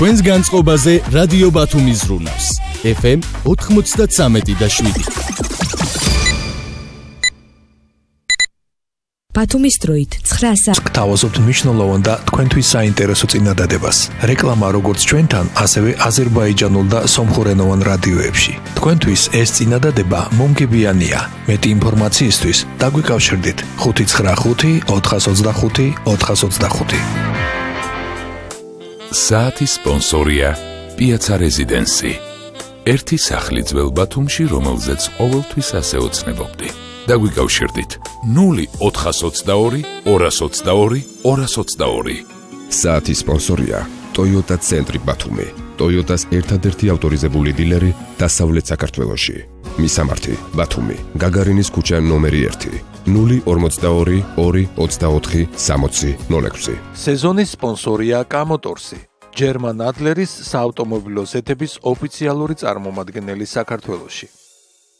Თქვენს განწყობაზე რადიო ბათუმი ზრუნავს. FM 93.7. ბათუმის დროით 9:00. გთავაზობთ მნიშვნელოვან და თქვენთვის საინტერესო წინადადებას. რეკლამა როგორც ჩვენთან, ასევე აზერბაიჯანულ და სომხურენოვან რადიოებში. თქვენთვის ეს წინადადება მომგებიანია. მეტი ინფორმაციისთვის დაგვიკავშირდით 595 425 425. საათის სპონსორია პიაცა რეზიდენსი. ერთი სახლი ძველ ბათუმში, რომელზეც ყოველთვის ასე ოცნებობდი. დაგვიკავშირდით 0422 222 222. საათის სპონსორია Toyota ცენტრი ბათუმი. Toyotas ერთადერთი ავტორიზებული დილერი დასავლეთ საქართველოში. მისამართი ბათუმი, გაგარინის ქუჩა ნომერი 1, 042 224 6006. სეზონის სპონსორია კამოტორსი. ჯერმან ადლერის საავტომობილო ზეთების ოფიციალური წარმომადგენელი საქართველოში.